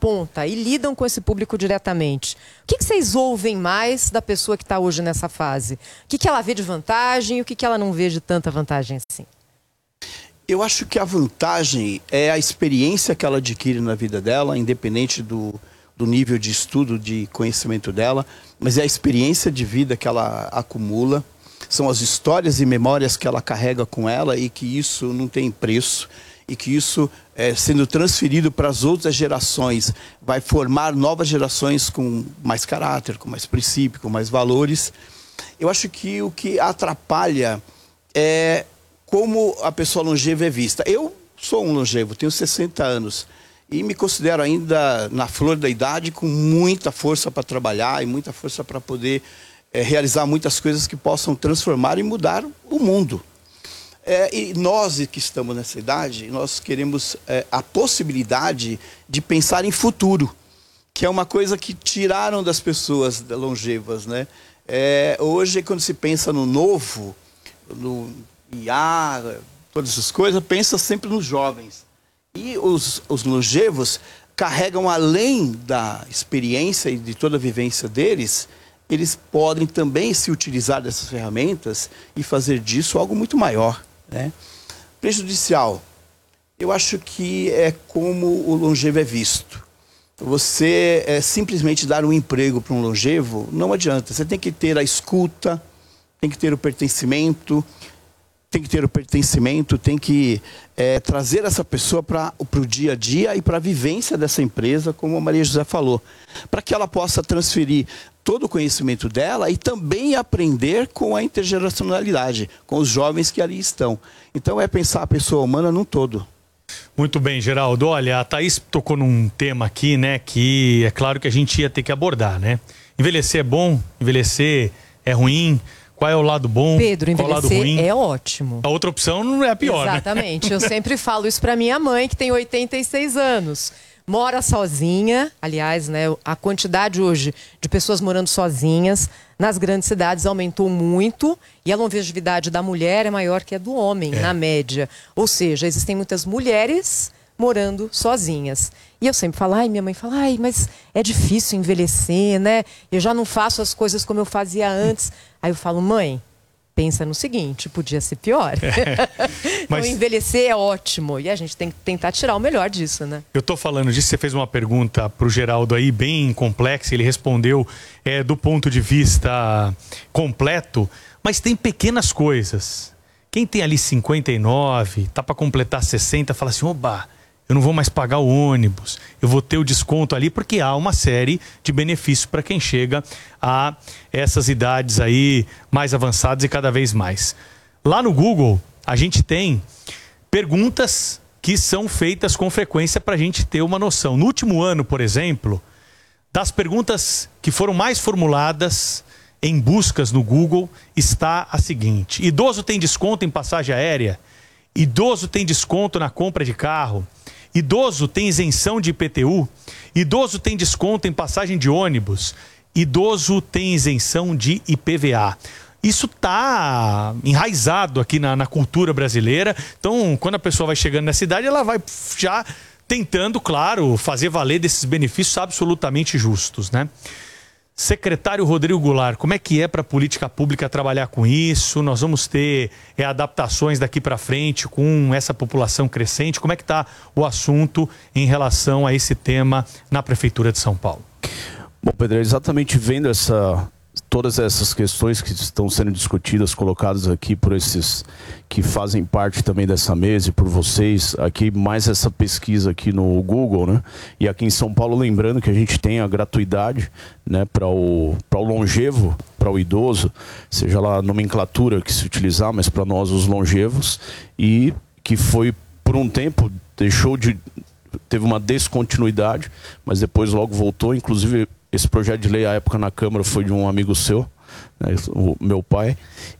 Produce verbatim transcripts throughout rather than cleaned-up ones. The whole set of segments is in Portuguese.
ponta e lidam com esse público diretamente, o que, que vocês ouvem mais da pessoa que está hoje nessa fase? O que, que ela vê de vantagem e o que, que ela não vê de tanta vantagem assim? Eu acho que a vantagem é a experiência que ela adquire na vida dela, independente do, do nível de estudo, de conhecimento dela, mas é a experiência de vida que ela acumula, são as histórias e memórias que ela carrega com ela e que isso não tem preço e que isso, é, sendo transferido para as outras gerações, vai formar novas gerações com mais caráter, com mais princípio, com mais valores. Eu acho que o que atrapalha é como a pessoa longeva é vista. Eu sou um longevo, tenho sessenta anos e me considero ainda na flor da idade, com muita força para trabalhar e muita força para poder é, realizar muitas coisas que possam transformar e mudar o mundo. É, e nós que estamos nessa idade, nós queremos é, a possibilidade de pensar em futuro, que é uma coisa que tiraram das pessoas longevas, né? É, hoje, quando se pensa no novo, no I A, todas essas coisas, pensa sempre nos jovens. E os, os longevos carregam, além da experiência e de toda a vivência deles, eles podem também se utilizar dessas ferramentas e fazer disso algo muito maior, né? Prejudicial, eu acho que é como o longevo é visto. Você é, simplesmente dar um emprego para um longevo, não adianta. Você tem que ter a escuta, tem que ter o pertencimento, tem que ter o pertencimento, tem que é, trazer essa pessoa para o dia a dia e para a vivência dessa empresa, como a Maria José falou, para que ela possa transferir todo o conhecimento dela e também aprender com a intergeracionalidade, com os jovens que ali estão. Então é pensar a pessoa humana num todo. Muito bem, Geraldo. Olha, a Thaís tocou num tema aqui, né, que é claro que a gente ia ter que abordar, né? Envelhecer é bom, envelhecer é ruim. Qual é o lado bom? Pedro, qual envelhecer é o lado ruim? é ótimo. A outra opção não é a pior, Exatamente. né? Eu sempre falo isso para minha mãe, que tem oitenta e seis anos. Mora sozinha, aliás, né, a quantidade hoje de pessoas morando sozinhas nas grandes cidades aumentou muito e a longevidade da mulher é maior que a do homem, é. na média. Ou seja, existem muitas mulheres morando sozinhas. E eu sempre falo, ai, minha mãe fala, ai, mas é difícil envelhecer, né? Eu já não faço as coisas como eu fazia antes. Aí eu falo, mãe, pensa no seguinte, podia ser pior. É, mas... Então envelhecer é ótimo e a gente tem que tentar tirar o melhor disso, né? Eu tô falando disso, você fez uma pergunta pro Geraldo aí bem complexa, ele respondeu é, do ponto de vista completo, mas tem pequenas coisas. Quem tem ali cinquenta e nove, tá para completar sessenta, fala assim, oba, eu não vou mais pagar o ônibus, eu vou ter o desconto ali, porque há uma série de benefícios para quem chega a essas idades aí mais avançadas e cada vez mais. Lá no Google, a gente tem perguntas que são feitas com frequência para a gente ter uma noção. No último ano, por exemplo, das perguntas que foram mais formuladas em buscas no Google, está a seguinte: idoso tem desconto em passagem aérea? Idoso tem desconto na compra de carro? Idoso tem isenção de I P T U? Idoso tem desconto em passagem de ônibus? Idoso tem isenção de I P V A? Isso está enraizado aqui na, na cultura brasileira. Então, quando a pessoa vai chegando nessa idade, ela vai já tentando, claro, fazer valer desses benefícios absolutamente justos, né? Secretário Rodrigo Goulart, como é que é para a política pública trabalhar com isso? Nós vamos ter é, adaptações daqui para frente com essa população crescente? Como é que está o assunto em relação a esse tema na Prefeitura de São Paulo? Bom, Pedro, exatamente vendo essa, todas essas questões que estão sendo discutidas, colocadas aqui por esses que fazem parte também dessa mesa e por vocês, aqui mais essa pesquisa aqui no Google, né? E aqui em São Paulo, lembrando que a gente tem a gratuidade, né, para o, para o longevo, para o idoso, seja lá a nomenclatura que se utilizar, mas para nós os longevos, e que foi por um tempo, deixou de, teve uma descontinuidade, mas depois logo voltou. Inclusive esse projeto de lei à época na Câmara foi de um amigo seu, né, o meu pai,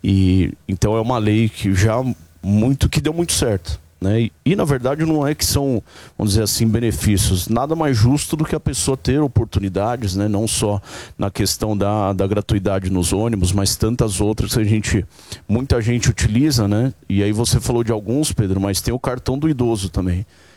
e então é uma lei que já muito, que deu muito certo, né? E, e na verdade não é que são, vamos dizer assim, benefícios, nada mais justo do que a pessoa ter oportunidades, né? Não só na questão da, da gratuidade nos ônibus, mas tantas outras que a gente, muita gente utiliza, né? E aí você falou de alguns, Pedro, mas tem o cartão do idoso também,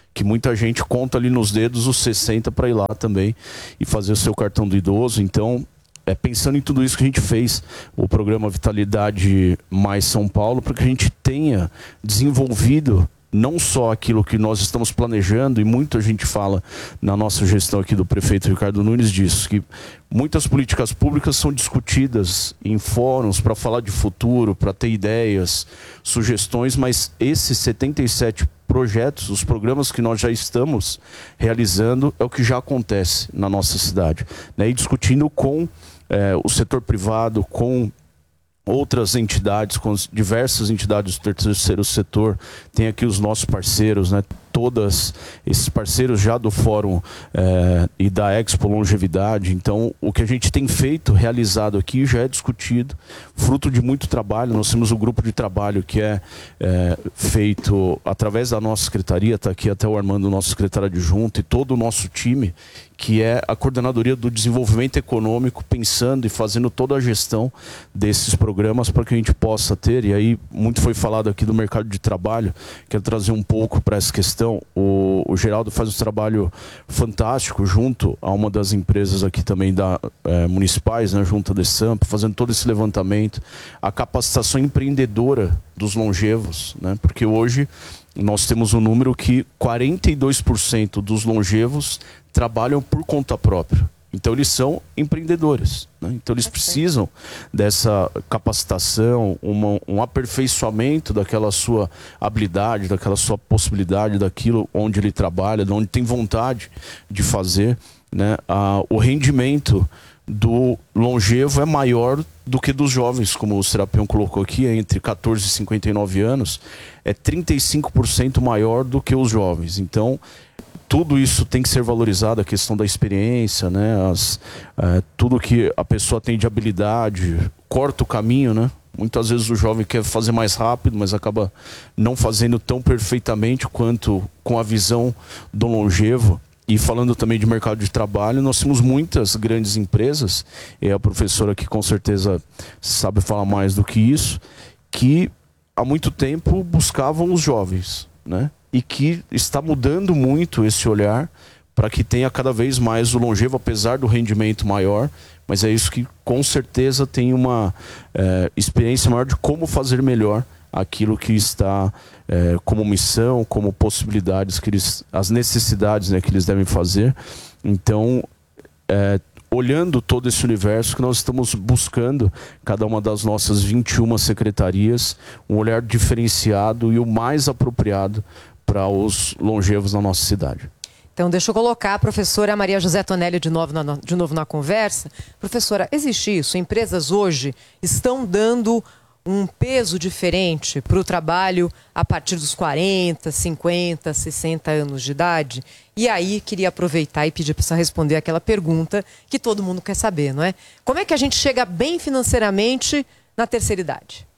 que muita gente conta ali nos dedos os sessenta para ir lá também e fazer o seu cartão do idoso. Então, é pensando em tudo isso que a gente fez o programa Vitalidade Mais São Paulo, para que a gente tenha desenvolvido não só aquilo que nós estamos planejando, e muito a gente fala na nossa gestão aqui do prefeito Ricardo Nunes disso, que muitas políticas públicas são discutidas em fóruns para falar de futuro, para ter ideias, sugestões, mas esses setenta e sete projetos, os programas que nós já estamos realizando, é o que já acontece na nossa cidade, né? E discutindo com é, o setor privado, com outras entidades, com diversas entidades do terceiro setor, tem aqui os nossos parceiros, né? Todos esses parceiros já do Fórum é, e da Expo Longevidade. Então, o que a gente tem feito, realizado aqui, já é discutido, fruto de muito trabalho. Nós temos um grupo de trabalho que é, é feito através da nossa secretaria, está aqui até o Armando, nosso secretário adjunto, e todo o nosso time, que é a Coordenadoria do Desenvolvimento Econômico, pensando e fazendo toda a gestão desses programas para que a gente possa ter, e aí muito foi falado aqui do mercado de trabalho, quero trazer um pouco para essa questão. O, o Geraldo faz um trabalho fantástico junto a uma das empresas aqui também da, é, municipais, né, junto da Sampa, fazendo todo esse levantamento, a capacitação empreendedora dos longevos, né, porque hoje nós temos um número que quarenta e dois por cento dos longevos trabalham por conta própria. Então eles são empreendedores, né? Então eles precisam dessa capacitação, uma, um aperfeiçoamento daquela sua habilidade, daquela sua possibilidade, daquilo onde ele trabalha, de onde tem vontade de fazer, né? Ah, o rendimento do longevo é maior do que dos jovens, como o Serapião colocou aqui, é entre quatorze e cinquenta e nove anos, é trinta e cinco por cento maior do que os jovens. Então, tudo isso tem que ser valorizado, a questão da experiência, né? As, é, tudo que a pessoa tem de habilidade, corta o caminho, né? Muitas vezes o jovem quer fazer mais rápido, mas acaba não fazendo tão perfeitamente quanto com a visão do longevo. E falando também de mercado de trabalho, nós temos muitas grandes empresas, e a professora aqui com certeza sabe falar mais do que isso, que há muito tempo buscavam os jovens, né? E que está mudando muito esse olhar para que tenha cada vez mais o longevo, apesar do rendimento maior, mas é isso que com certeza tem uma é, experiência maior de como fazer melhor aquilo que está é, como missão, como possibilidades, que eles, as necessidades, né, que eles devem fazer. Então, é, olhando todo esse universo que nós estamos buscando, cada uma das nossas vinte e uma secretarias, um olhar diferenciado e o mais apropriado para os longevos na nossa cidade. Então, deixa eu colocar a professora Maria José Tonelli de novo, na, de novo na conversa. Professora, existe isso? Empresas hoje estão dando um peso diferente para o trabalho a partir dos quarenta, cinquenta, sessenta anos de idade? E aí, queria aproveitar e pedir para você responder aquela pergunta que todo mundo quer saber, não é? Como é que a gente chega bem financeiramente na terceira idade?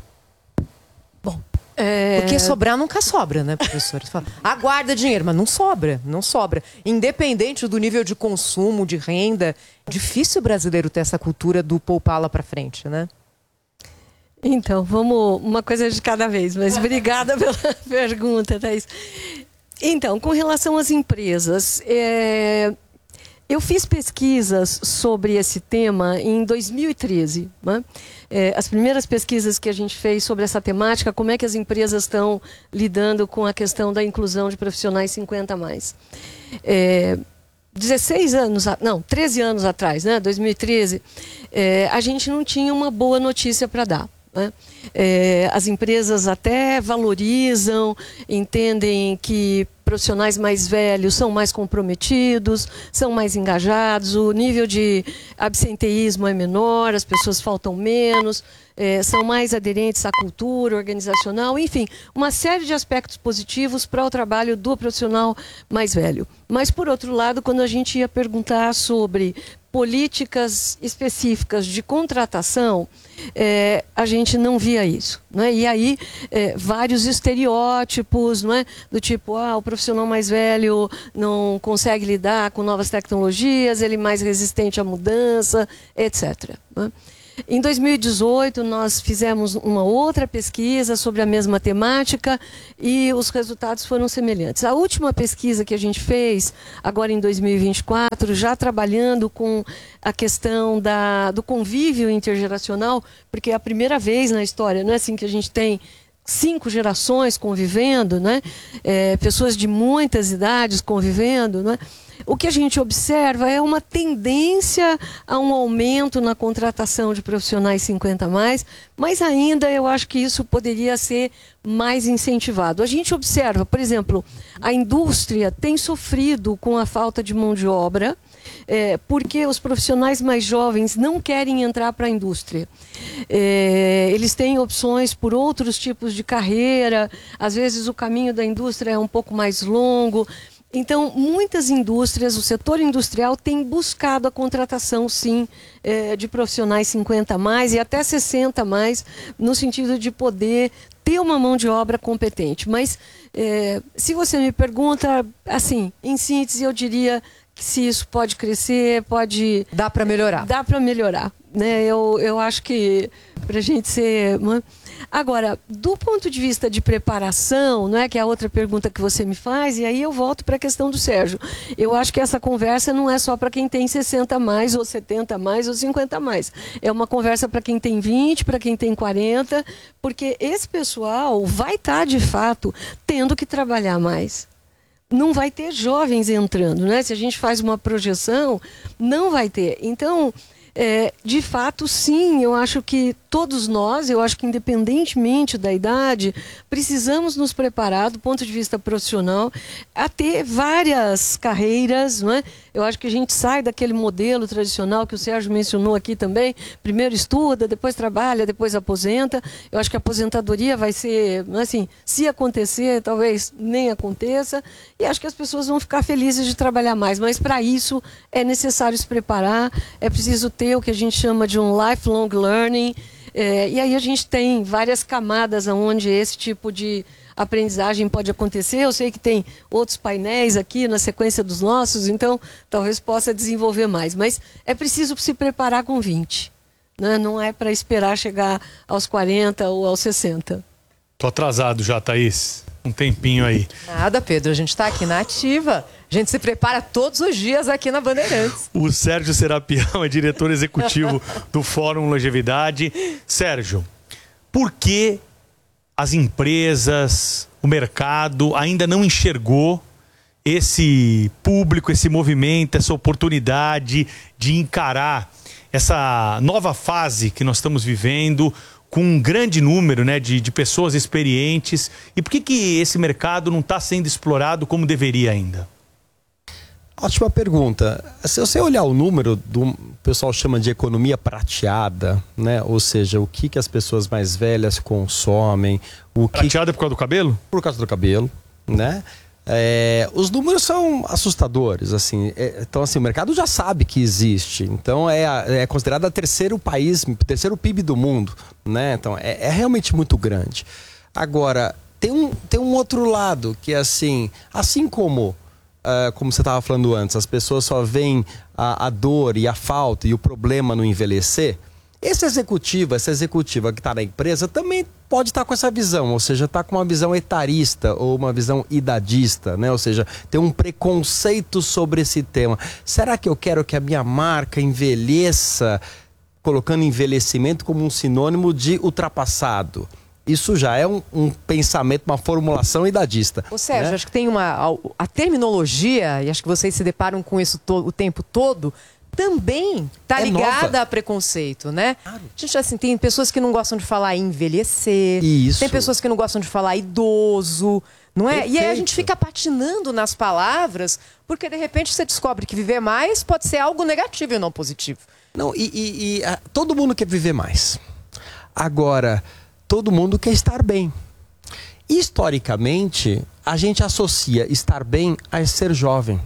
Bom, é... Porque sobrar nunca sobra, né, professora? Você fala, aguarda dinheiro, mas não sobra, não sobra. Independente do nível de consumo, de renda, difícil o brasileiro ter essa cultura do poupar lá para frente, né? Então, vamos uma coisa de cada vez, mas obrigada pela pergunta, Thaís. Então, com relação às empresas, é... eu fiz pesquisas sobre esse tema em dois mil e treze, né? É, as primeiras pesquisas que a gente fez sobre essa temática, como é que as empresas estão lidando com a questão da inclusão de profissionais cinquenta a mais. É, dezesseis anos, não, treze anos atrás, né, dois mil e treze, é, a gente não tinha uma boa notícia para dar. Né? É, as empresas até valorizam, entendem que profissionais mais velhos são mais comprometidos, são mais engajados, o nível de absenteísmo é menor, as pessoas faltam menos, é, são mais aderentes à cultura organizacional, enfim, uma série de aspectos positivos para o trabalho do profissional mais velho. Mas, por outro lado, quando a gente ia perguntar sobre políticas específicas de contratação, é, a gente não via isso, né? E aí é, vários estereótipos, não é? Do tipo, ah, o profissional mais velho não consegue lidar com novas tecnologias, ele é mais resistente à mudança, etcétera. Né? Em dois mil e dezoito, nós fizemos uma outra pesquisa sobre a mesma temática e os resultados foram semelhantes. A última pesquisa que a gente fez, agora em dois mil e vinte e quatro, já trabalhando com a questão da, do convívio intergeracional, porque é a primeira vez na história, não é assim que a gente tem cinco gerações convivendo, né? É, pessoas de muitas idades convivendo, né? O que a gente observa é uma tendência a um aumento na contratação de profissionais cinquenta a mais, mas ainda eu acho que isso poderia ser mais incentivado. A gente observa, por exemplo, a indústria tem sofrido com a falta de mão de obra, é, porque os profissionais mais jovens não querem entrar para a indústria. É, eles têm opções por outros tipos de carreira, às vezes o caminho da indústria é um pouco mais longo. Então, muitas indústrias, o setor industrial tem buscado a contratação, sim, é, de profissionais cinquenta a mais e até sessenta a mais, no sentido de poder ter uma mão de obra competente. Mas, é, se você me pergunta, assim, em síntese, eu diria que se isso pode crescer, pode... Dá para melhorar. Dá para melhorar. Né? Eu, eu acho que para a gente ser... Agora, do ponto de vista de preparação, não é, que é a outra pergunta que você me faz, e aí eu volto para a questão do Sérgio. Eu acho que essa conversa não é só para quem tem sessenta a mais, ou setenta a mais, ou cinquenta a mais. É uma conversa para quem tem vinte, para quem tem quarenta, porque esse pessoal vai estar, de fato, tendo que trabalhar mais. Não vai ter jovens entrando, né? Se a gente faz uma projeção, não vai ter. Então... É, de fato, sim, eu acho que todos nós, eu acho que independentemente da idade, precisamos nos preparar do ponto de vista profissional a ter várias carreiras, não é? Eu acho que a gente sai daquele modelo tradicional que o Sérgio mencionou aqui também, primeiro estuda, depois trabalha, depois aposenta. Eu acho que a aposentadoria vai ser, assim, se acontecer, talvez nem aconteça, e acho que as pessoas vão ficar felizes de trabalhar mais, mas para isso é necessário se preparar, é preciso ter o que a gente chama de um lifelong learning, é, e aí a gente tem várias camadas onde esse tipo de aprendizagem pode acontecer. Eu sei que tem outros painéis aqui na sequência dos nossos, então talvez possa desenvolver mais, mas é preciso se preparar com vinte, né? Não é para esperar chegar aos quarenta ou aos sessenta. Tô atrasado já, Thaís. Um tempinho aí. Nada, Pedro. A gente está aqui na ativa. A gente se prepara todos os dias aqui na Bandeirantes. O Sérgio Serapião é diretor executivo do Fórum Longevidade. Sérgio, por que as empresas, o mercado ainda não enxergou esse público, esse movimento, essa oportunidade de encarar essa nova fase que nós estamos vivendo, com um grande número, né, de, de pessoas experientes? E por que, que esse mercado não está sendo explorado como deveria ainda? Ótima pergunta. Se você olhar o número, do o pessoal chama de economia prateada, né? Ou seja, o que, que as pessoas mais velhas consomem. O que... Prateada por causa do cabelo? Por causa do cabelo, né? É, os números são assustadores, assim. É, então, assim, o mercado já sabe que existe. Então, é, é considerado o terceiro país, terceiro P I B do mundo, né? Então, é, é realmente muito grande. Agora, tem um, tem um outro lado, que é assim, assim como, uh, como você estava falando antes, as pessoas só veem a, a dor e a falta e o problema no envelhecer. Esse executivo, essa executiva que está na empresa também pode estar tá com essa visão, ou seja, está com uma visão etarista ou uma visão idadista, né? Ou seja, tem um preconceito sobre esse tema. Será que eu quero que a minha marca envelheça, colocando envelhecimento como um sinônimo de ultrapassado? Isso já é um, um pensamento, uma formulação idadista. Ô Sérgio, né? acho que tem uma... A, a terminologia, e acho que vocês se deparam com isso to, o tempo todo, também está É ligada nova. a preconceito, né? Claro. Gente, assim, tem pessoas que não gostam de falar envelhecer, Isso. tem pessoas que não gostam de falar idoso, não é? Perfeito. E aí a gente fica patinando nas palavras, porque de repente você descobre que viver mais pode ser algo negativo e não positivo. Não, e, e, e a, todo mundo quer viver mais. Agora, todo mundo quer estar bem. Historicamente, a gente associa estar bem a ser jovem.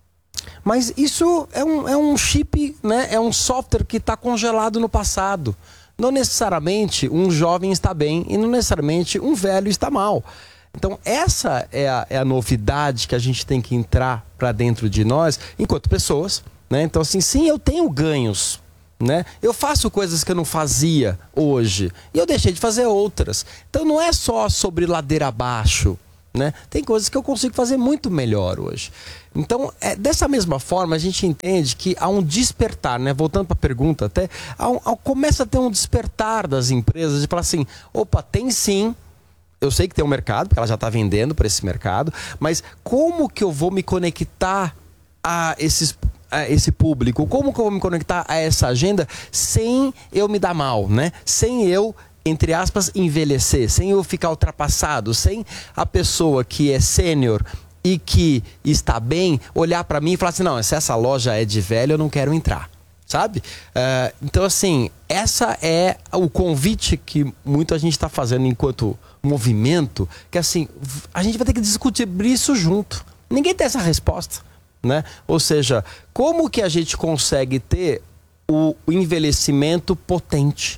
Mas isso é um, é um chip, né? É um software que está congelado no passado. Não necessariamente um jovem está bem e não necessariamente um velho está mal. Então essa é a, é a novidade que a gente tem que entrar para dentro de nós enquanto pessoas, né? Então assim, sim, eu tenho ganhos, né? Eu faço coisas que eu não fazia hoje e eu deixei de fazer outras. Então não é só sobre ladeira abaixo, né? Tem coisas que eu consigo fazer muito melhor hoje. Então, é, dessa mesma forma, a gente entende que há um despertar, né? Voltando para a pergunta até, há um, há, começa a ter um despertar das empresas de falar assim, opa, tem sim, eu sei que tem um mercado, porque ela já está vendendo para esse mercado, mas como que eu vou me conectar a esses... a esse público, como que eu vou me conectar a essa agenda sem eu me dar mal, né? Sem eu, entre aspas, envelhecer, sem eu ficar ultrapassado, sem a pessoa que é sênior e que está bem olhar para mim e falar assim, não, se essa loja é de velho, eu não quero entrar, sabe? Uh, então, assim, essa é o convite que muita gente está fazendo enquanto movimento, que assim, a gente vai ter que discutir isso junto. Ninguém tem essa resposta, né? Ou seja, como que a gente consegue ter o envelhecimento potente,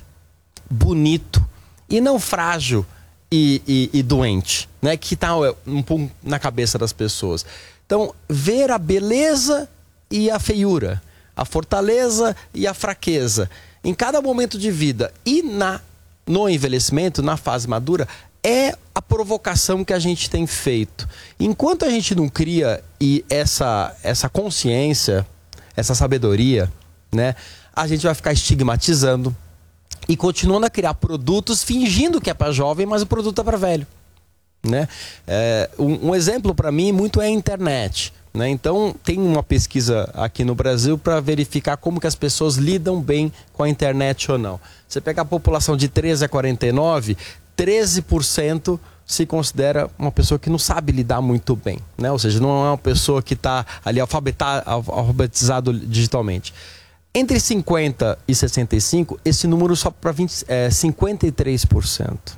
bonito e não frágil e, e, e doente, né? Que está um pouco na cabeça das pessoas. Então, ver a beleza e a feiura, a fortaleza e a fraqueza em cada momento de vida e na, no envelhecimento, na fase madura, é a provocação que a gente tem feito. Enquanto a gente não cria e essa, essa consciência, essa sabedoria, né, a gente vai ficar estigmatizando e continuando a criar produtos fingindo que é para jovem, mas o produto é para velho, né? É, um, um exemplo para mim muito é a internet, né? Então tem uma pesquisa aqui no Brasil para verificar como que as pessoas lidam bem com a internet ou não. Você pega a população de treze a quarenta e nove, treze por cento se considera uma pessoa que não sabe lidar muito bem, né? Ou seja, não é uma pessoa que está ali alfabetizado digitalmente. Entre cinquenta e sessenta e cinco, esse número sobe para é, cinquenta e três por cento.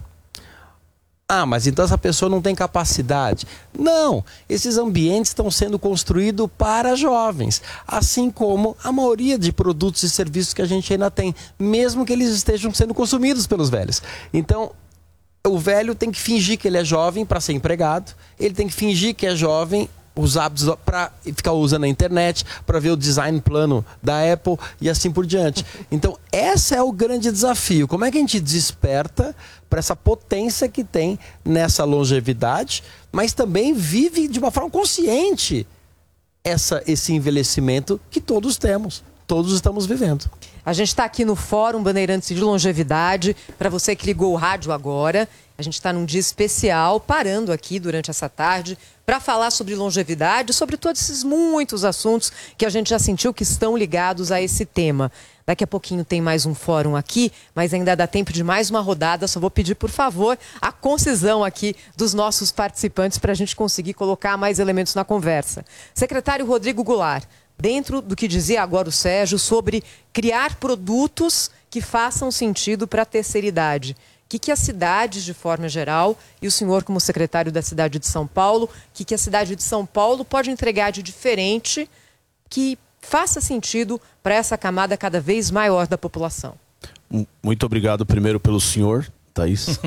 Ah, mas então essa pessoa não tem capacidade. Não, esses ambientes estão sendo construídos para jovens, assim como a maioria de produtos e serviços que a gente ainda tem, mesmo que eles estejam sendo consumidos pelos velhos. Então, o velho tem que fingir que ele é jovem para ser empregado, ele tem que fingir que é jovem, os hábitos para ficar usando a internet, para ver o design plano da Apple e assim por diante. Então, esse é o grande desafio. Como é que a gente desperta para essa potência que tem nessa longevidade, mas também vive de uma forma consciente essa, esse envelhecimento que todos temos, todos estamos vivendo. A gente está aqui no Fórum Bandeirantes de Longevidade. Para você que ligou o rádio agora, a gente está num dia especial, parando aqui durante essa tarde para falar sobre longevidade, sobre todos esses muitos assuntos que a gente já sentiu que estão ligados a esse tema. Daqui a pouquinho tem mais um fórum aqui, mas ainda dá tempo de mais uma rodada. Só vou pedir, por favor, a concisão aqui dos nossos participantes para a gente conseguir colocar mais elementos na conversa. Secretário Rodrigo Goulart, dentro do que dizia agora o Sérgio sobre criar produtos que façam sentido para a terceira idade. O que, que as cidades, de forma geral, e o senhor como secretário da cidade de São Paulo, o que, que a cidade de São Paulo pode entregar de diferente que faça sentido para essa camada cada vez maior da população? Muito obrigado primeiro pelo senhor, Thaís.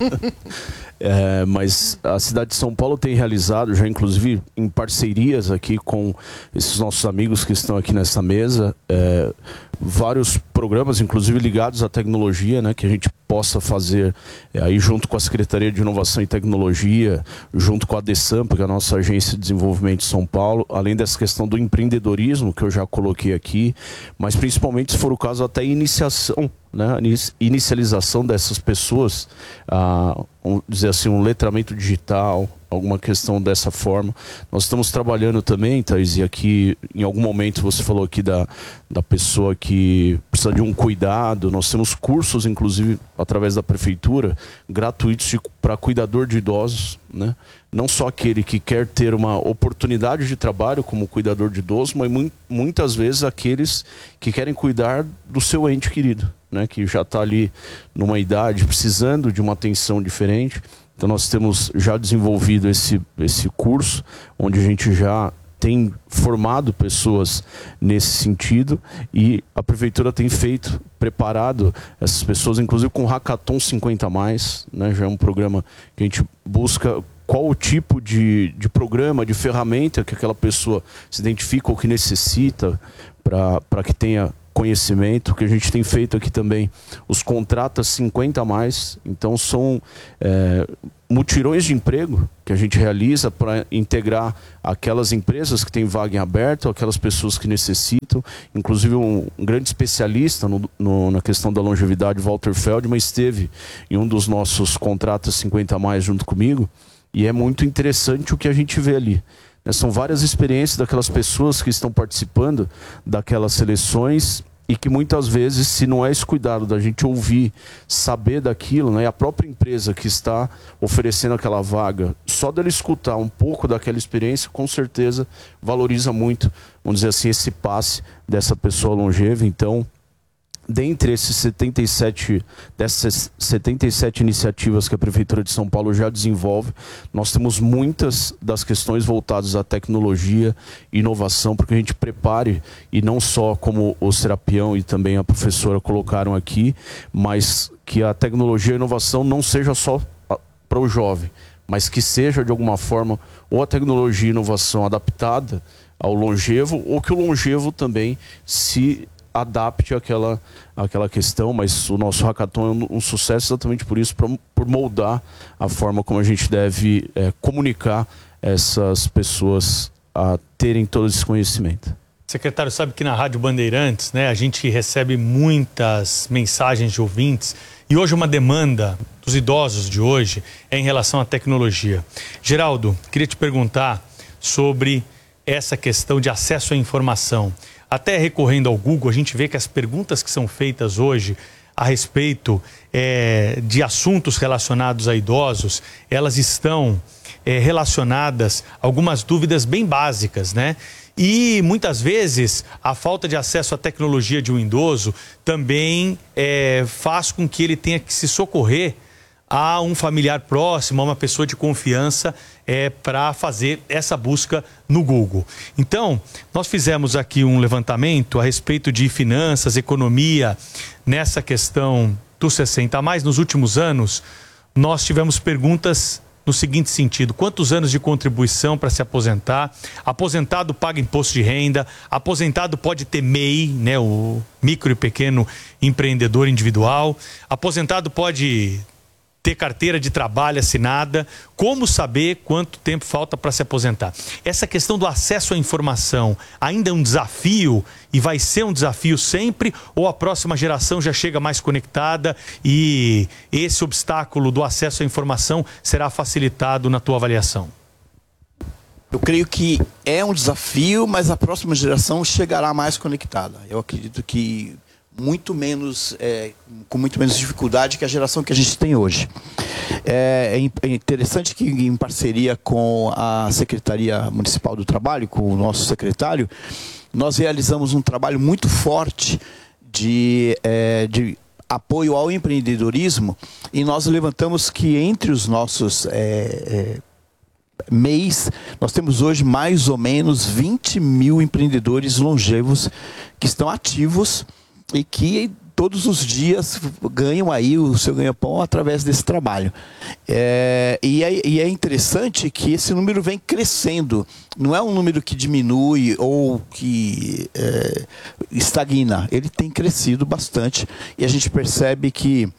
É, mas a cidade de São Paulo tem realizado, já inclusive em parcerias aqui com esses nossos amigos que estão aqui nessa mesa, é, vários programas, inclusive ligados à tecnologia, né, que a gente possa fazer é, aí junto com a Secretaria de Inovação e Tecnologia, junto com a DESAMPA, que é a nossa agência de desenvolvimento de São Paulo, além dessa questão do empreendedorismo que eu já coloquei aqui, mas principalmente, se for o caso, até iniciação, né, inicialização dessas pessoas, ah, vamos dizer assim, um letramento digital, alguma questão dessa forma. Nós estamos trabalhando também, Thaís, e aqui em algum momento você falou aqui da, da pessoa que precisa de um cuidado. Nós temos cursos, inclusive, através da prefeitura, gratuitos para cuidador de idosos, né? Não só aquele que quer ter uma oportunidade de trabalho como cuidador de idoso, mas mu muitas vezes aqueles que querem cuidar do seu ente querido, né? Que já está ali numa idade, precisando de uma atenção diferente. Então nós temos já desenvolvido esse, esse curso, onde a gente já tem formado pessoas nesse sentido e a prefeitura tem feito, preparado essas pessoas, inclusive com o Hackathon cinquenta a mais, né? Já é um programa que a gente busca qual o tipo de, de programa, de ferramenta que aquela pessoa se identifica ou que necessita para que tenha conhecimento, que a gente tem feito aqui também, os contratos cinquenta a mais, então são é, mutirões de emprego que a gente realiza para integrar aquelas empresas que têm vaga em aberto, aquelas pessoas que necessitam, inclusive um, um grande especialista no, no, na questão da longevidade, Walter Feldman, esteve em um dos nossos contratos cinquenta a mais junto comigo, e é muito interessante o que a gente vê ali. São várias experiências daquelas pessoas que estão participando daquelas seleções e que muitas vezes, se não é esse cuidado da gente ouvir, saber daquilo, né, e a própria empresa que está oferecendo aquela vaga, só dela escutar um pouco daquela experiência, com certeza valoriza muito, vamos dizer assim, esse passe dessa pessoa longeva. Então, dentre esses setenta e sete, dessas setenta e sete iniciativas que a Prefeitura de São Paulo já desenvolve, nós temos muitas das questões voltadas à tecnologia e inovação, para que a gente prepare, e não só como o Serapião e também a professora colocaram aqui, mas que a tecnologia e a inovação não seja só para o jovem, mas que seja de alguma forma ou a tecnologia e inovação adaptada ao longevo, ou que o longevo também se adapte àquela, àquela questão. Mas o nosso hackathon é um, um sucesso exatamente por isso, pra, por moldar a forma como a gente deve é, comunicar essas pessoas a terem todo esse conhecimento. Secretário, sabe que na Rádio Bandeirantes, né, a gente recebe muitas mensagens de ouvintes, e hoje uma demanda dos idosos de hoje é em relação à tecnologia. Geraldo, queria te perguntar sobre essa questão de acesso à informação. Até recorrendo ao Google, a gente vê que as perguntas que são feitas hoje a respeito é, de assuntos relacionados a idosos, elas estão é, relacionadas a algumas dúvidas bem básicas, né? E muitas vezes a falta de acesso à tecnologia de um idoso também é, faz com que ele tenha que se socorrer a um familiar próximo, a uma pessoa de confiança, é, para fazer essa busca no Google. Então, nós fizemos aqui um levantamento a respeito de finanças, economia, nessa questão dos sessenta a mais. Nos últimos anos, nós tivemos perguntas no seguinte sentido: quantos anos de contribuição para se aposentar? Aposentado paga imposto de renda? Aposentado pode ter M E I, né, o micro e pequeno empreendedor individual? Aposentado pode ter carteira de trabalho assinada? Como saber quanto tempo falta para se aposentar? Essa questão do acesso à informação ainda é um desafio e vai ser um desafio sempre, ou a próxima geração já chega mais conectada e esse obstáculo do acesso à informação será facilitado na tua avaliação? Eu creio que é um desafio, mas a próxima geração chegará mais conectada. Eu acredito que muito menos, é, com muito menos dificuldade que a geração que a gente tem hoje. É, é interessante que, em parceria com a Secretaria Municipal do Trabalho, com o nosso secretário, nós realizamos um trabalho muito forte de, é, de apoio ao empreendedorismo, e nós levantamos que entre os nossos é, é, M E Is, nós temos hoje mais ou menos vinte mil empreendedores longevos que estão ativos e que todos os dias ganham aí o seu ganha-pão através desse trabalho. É, e, é, e é interessante que esse número vem crescendo. Não é um número que diminui ou que é, estagna. Ele tem crescido bastante e a gente percebe que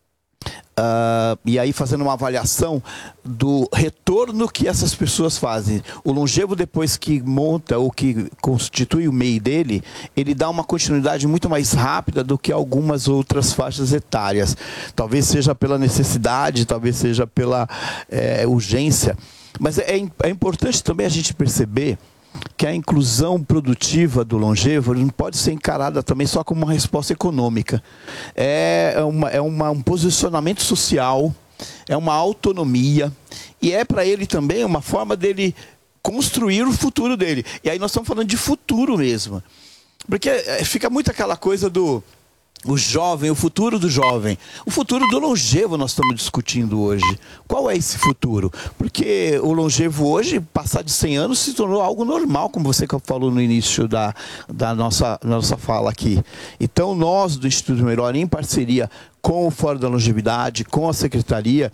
Uh, e aí fazendo uma avaliação do retorno que essas pessoas fazem. O longevo, depois que monta ou que constitui o M E I dele, ele dá uma continuidade muito mais rápida do que algumas outras faixas etárias. Talvez seja pela necessidade, talvez seja pela é, urgência. Mas é, é importante também a gente perceber que a inclusão produtiva do longevo não pode ser encarada também só como uma resposta econômica. É, uma, é uma, um posicionamento social, é uma autonomia, e é para ele também uma forma dele construir o futuro dele. E aí nós estamos falando de futuro mesmo. Porque fica muito aquela coisa do o jovem, o futuro do jovem. O futuro do longevo nós estamos discutindo hoje. Qual é esse futuro? Porque o longevo hoje, passar de cem anos, se tornou algo normal, como você falou no início da, da nossa, nossa fala aqui. Então nós do Instituto Melhor, em parceria com o Fórum da Longevidade, com a Secretaria,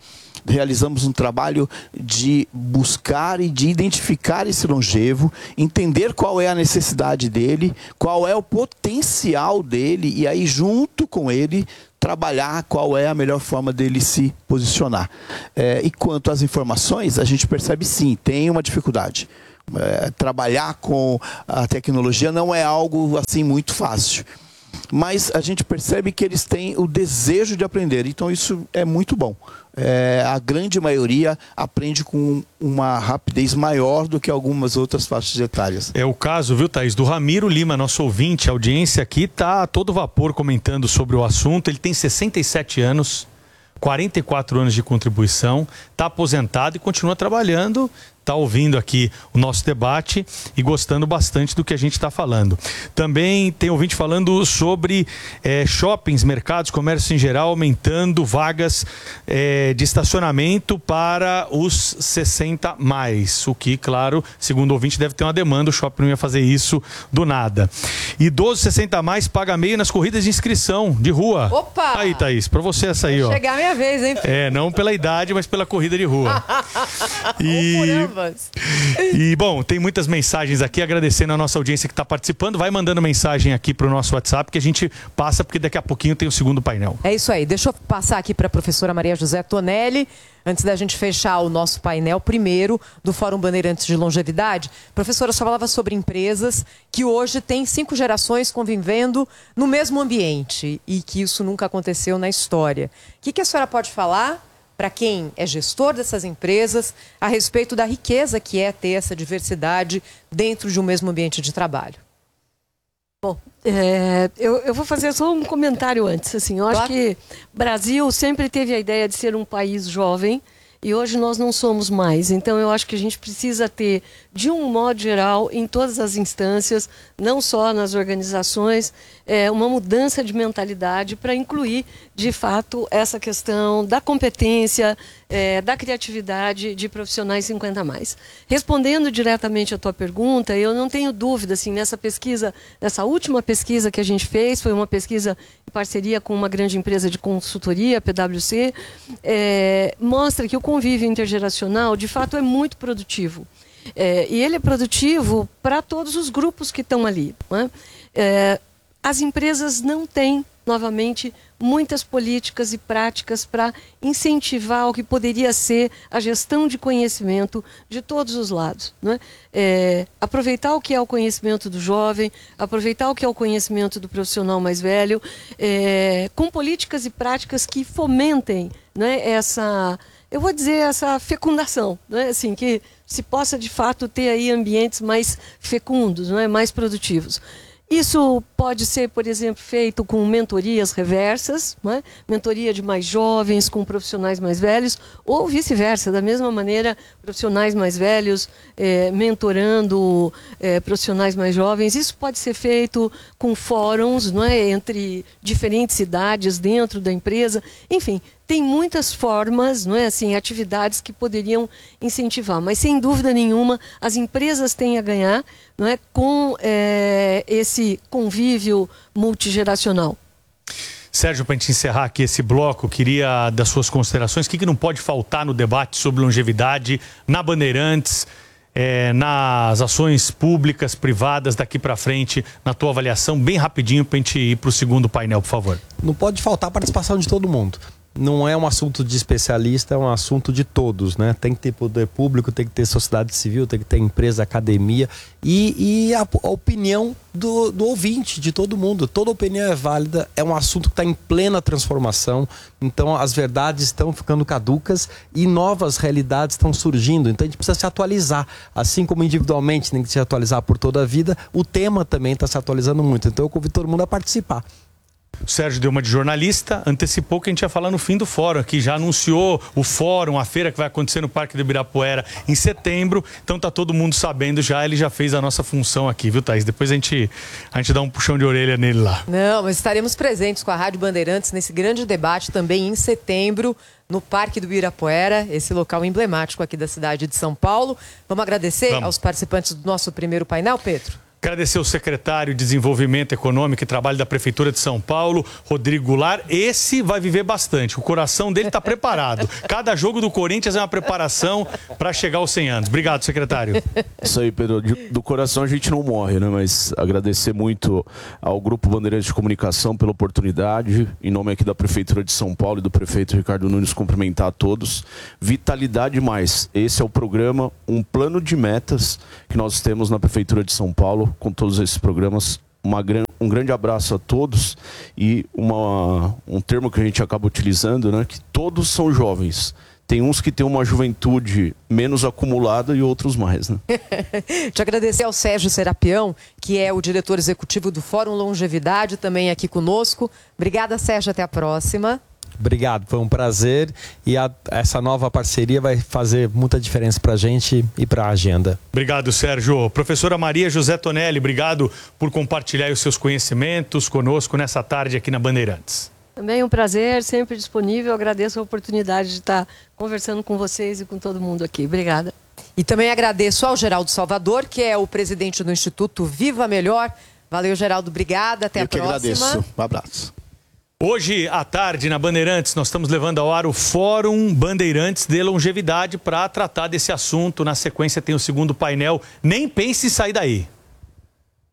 realizamos um trabalho de buscar e de identificar esse longevo, entender qual é a necessidade dele, qual é o potencial dele e aí junto com ele trabalhar qual é a melhor forma dele se posicionar. É, e quanto às informações, a gente percebe sim, tem uma dificuldade. É, trabalhar com a tecnologia não é algo assim muito fácil. Mas a gente percebe que eles têm o desejo de aprender, então isso é muito bom. É, a grande maioria aprende com uma rapidez maior do que algumas outras faixas etárias. É o caso, viu, Thaís, do Ramiro Lima, nosso ouvinte. A audiência aqui está a todo vapor comentando sobre o assunto. Ele tem sessenta e sete anos, quarenta e quatro anos de contribuição, está aposentado e continua trabalhando. Está ouvindo aqui o nosso debate e gostando bastante do que a gente está falando. Também tem ouvinte falando sobre é, shoppings, mercados, comércio em geral, aumentando vagas é, de estacionamento para os sessenta mais. O que, claro, segundo o ouvinte, deve ter uma demanda. O shopping não ia fazer isso do nada. Idoso sessenta mais paga meio nas corridas de inscrição de rua. Opa! Aí, Thaís, para você essa aí, ó. Chegar a minha vez, hein? É, não pela idade, mas pela corrida de rua. E... E, bom, tem muitas mensagens aqui, agradecendo a nossa audiência que está participando. Vai mandando mensagem aqui para o nosso WhatsApp que a gente passa, porque daqui a pouquinho tem o segundo painel. É isso aí. Deixa eu passar aqui para a professora Maria José Tonelli, antes da gente fechar o nosso painel, primeiro, do Fórum Bandeirantes de Longevidade. Professora, só falava sobre empresas que hoje têm cinco gerações convivendo no mesmo ambiente e que isso nunca aconteceu na história. O que, que a senhora pode falar para quem é gestor dessas empresas a respeito da riqueza que é ter essa diversidade dentro de um mesmo ambiente de trabalho? Bom, é, eu, eu vou fazer só um comentário antes. Assim, eu acho Claro. que o Brasil sempre teve a ideia de ser um país jovem e hoje nós não somos mais. Então eu acho que a gente precisa ter, de um modo geral, em todas as instâncias, não só nas organizações, é, uma mudança de mentalidade para incluir, de fato, essa questão da competência, é, da criatividade de profissionais cinquenta mais. Respondendo diretamente à tua pergunta, eu não tenho dúvida, assim, nessa pesquisa, nessa última pesquisa que a gente fez, foi uma pesquisa em parceria com uma grande empresa de consultoria, a P W C, é, mostra que o convívio intergeracional, de fato, é muito produtivo. É, e ele é produtivo para todos os grupos que estão ali. Não é? É, as empresas não têm, novamente, muitas políticas e práticas para incentivar o que poderia ser a gestão de conhecimento de todos os lados. Não é? É, aproveitar o que é o conhecimento do jovem, aproveitar o que é o conhecimento do profissional mais velho, é, com políticas e práticas que fomentem, não é, essa... eu vou dizer essa fecundação, né? Assim, que se possa de fato ter aí ambientes mais fecundos, não é? Mais produtivos. Isso pode ser, por exemplo, feito com mentorias reversas, não é? Mentoria de mais jovens com profissionais mais velhos, ou vice-versa, da mesma maneira, profissionais mais velhos é, mentorando é, profissionais mais jovens. Isso pode ser feito com fóruns, não é? Entre diferentes cidades dentro da empresa, enfim. Tem muitas formas, não é assim, atividades que poderiam incentivar, mas sem dúvida nenhuma as empresas têm a ganhar, não é, com é, esse convívio multigeracional. Sérgio, para a gente encerrar aqui esse bloco, queria das suas considerações, o que, que não pode faltar no debate sobre longevidade na Bandeirantes, é, nas ações públicas, privadas, daqui para frente, na tua avaliação, bem rapidinho para a gente ir para o segundo painel, por favor. Não pode faltar a participação de todo mundo. Não é um assunto de especialista, é um assunto de todos, né? Tem que ter poder público, tem que ter sociedade civil, tem que ter empresa, academia e, e a, a opinião do, do ouvinte, de todo mundo. Toda opinião é válida, é um assunto que está em plena transformação, então as verdades estão ficando caducas e novas realidades estão surgindo, então a gente precisa se atualizar. Assim como individualmente tem que se atualizar por toda a vida, o tema também está se atualizando muito, então eu convido todo mundo a participar. O Sérgio deu uma de jornalista, antecipou que a gente ia falar no fim do fórum aqui, já anunciou o fórum, a feira que vai acontecer no Parque do Ibirapuera em setembro, então tá todo mundo sabendo já, ele já fez a nossa função aqui, viu, Thaís? Depois a gente, a gente dá um puxão de orelha nele lá. Não, mas estaremos presentes com a Rádio Bandeirantes nesse grande debate também em setembro, no Parque do Ibirapuera, esse local emblemático aqui da cidade de São Paulo. Vamos agradecer Vamos. aos participantes do nosso primeiro painel, Pedro? Agradecer o secretário de Desenvolvimento Econômico e Trabalho da Prefeitura de São Paulo, Rodrigo Goulart. Esse vai viver bastante. O coração dele está preparado. Cada jogo do Corinthians é uma preparação para chegar aos cem anos. Obrigado, secretário. Isso aí, Pedro. Do coração a gente não morre, né? Mas agradecer muito ao Grupo Bandeirantes de Comunicação pela oportunidade. Em nome aqui da Prefeitura de São Paulo e do prefeito Ricardo Nunes, cumprimentar a todos. Vitalidade Mais. Esse é o programa, um plano de metas que nós temos na Prefeitura de São Paulo, com todos esses programas. Uma, um grande abraço a todos e uma, um termo que a gente acaba utilizando, né, que todos são jovens. Tem uns que têm uma juventude menos acumulada e outros mais, né? Te agradecer ao Sérgio Serapião, que é o diretor executivo do Fórum Longevidade, também aqui conosco. Obrigada, Sérgio. Até a próxima. Obrigado, foi um prazer e a, essa nova parceria vai fazer muita diferença para a gente e para a agenda. Obrigado, Sérgio. Professora Maria José Tonelli, obrigado por compartilhar os seus conhecimentos conosco nessa tarde aqui na Bandeirantes. Também um prazer, sempre disponível. Agradeço a oportunidade de estar conversando com vocês e com todo mundo aqui. Obrigada. E também agradeço ao Geraldo Salvador, que é o presidente do Instituto Viva Melhor. Valeu, Geraldo. Obrigada. Até Eu a próxima. Eu que agradeço. Um abraço. Hoje à tarde, na Bandeirantes, nós estamos levando ao ar o Fórum Bandeirantes de Longevidade para tratar desse assunto. Na sequência tem o segundo painel. Nem pense em sair daí.